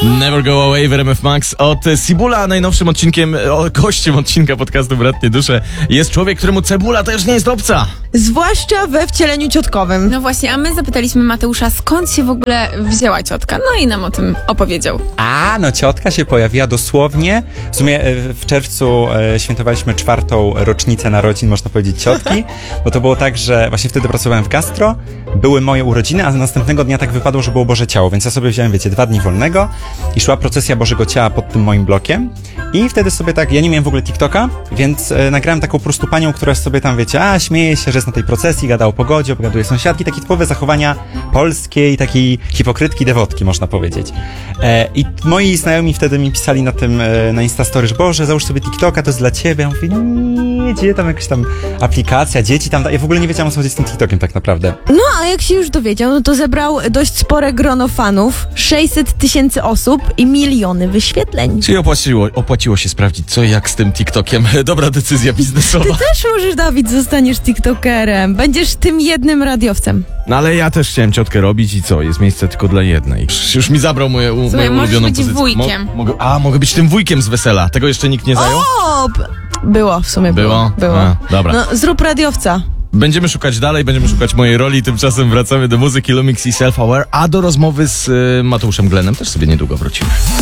Never Go Away w RMF Max od Sibula. Najnowszym odcinkiem, gościem odcinka podcastu Bratnie Dusze jest człowiek, któremu cebula też nie jest obca. Zwłaszcza we wcieleniu ciotkowym. No właśnie, a my zapytaliśmy Mateusza, skąd się w ogóle wzięła ciotka. No i nam o tym opowiedział. No ciotka się pojawiła dosłownie. W sumie w czerwcu świętowaliśmy 4. rocznicę narodzin, można powiedzieć, ciotki. Bo to było tak, że właśnie wtedy pracowałem w gastro, były moje urodziny, a następnego dnia tak wypadło, że było Boże Ciało. Więc ja sobie wziąłem, 2 dni wolnego i szła procesja Bożego Ciała pod tym moim blokiem. I wtedy sobie tak, ja nie miałem w ogóle TikToka, więc nagrałem taką po prostu panią, która sobie tam, śmieje się, że jest na tej procesji, gada o pogodzie, obgaduje sąsiadki, takie typowe zachowania polskiej, takiej hipokrytki, dewotki, można powiedzieć. I moi znajomi wtedy mi pisali na Instastory, że Boże, załóż sobie TikToka, to jest dla ciebie. Ja mówię, nie, gdzie tam jakaś tam aplikacja, dzieci tam, ja w ogóle nie wiedziałam, o co chodzi z tym TikTokiem tak naprawdę. No, a jak się już dowiedział, no to zebrał dość spore grono fanów, 600 000 osób i miliony wyświetleń. Czyli opłaciło się sprawdzić, co i jak z tym TikTokiem. Dobra decyzja biznesowa. Ty też możesz, Dawid, zostaniesz TikTokerem. Będziesz tym jednym radiowcem. No ale ja też chciałem ciotkę robić i co? Jest miejsce tylko dla jednej. Już mi zabrał moją ulubioną być pozycję. wujkiem. Mogę być tym wujkiem z wesela. Tego jeszcze nikt nie zajął? Było, w sumie było. Dobra. No, zrób radiowca. Będziemy szukać dalej, będziemy szukać mojej roli. Tymczasem wracamy do muzyki Lumix i Self Aware, a do rozmowy z Mateuszem Glennem też sobie niedługo wrócimy.